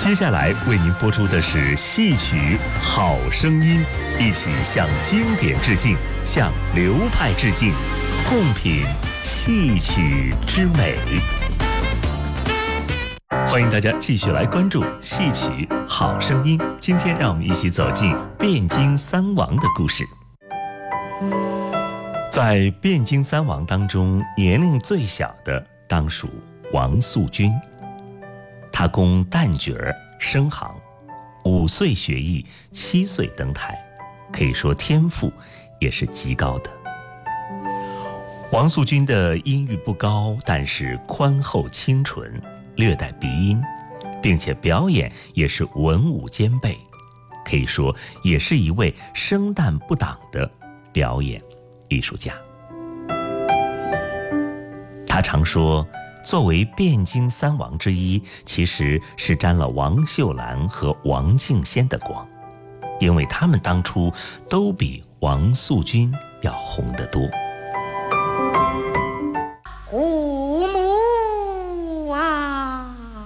接下来为您播出的是戏曲《好声音》，一起向经典致敬，向流派致敬，共品戏曲之美。欢迎大家继续来关注戏曲《好声音》，今天让我们一起走进汴京三王的故事。在汴京三王当中，年龄最小的当属王素君。他供旦角儿生行，5岁学艺，7岁登台，可以说天赋也是极高的。王素君的音域不高，但是宽厚清纯，略带鼻音，并且表演也是文武兼备，可以说也是一位生旦不挡的表演艺术家。他常说，作为汴京三王之一，其实是沾了王秀兰和王敬先的光，因为他们当初都比王素君要红得多。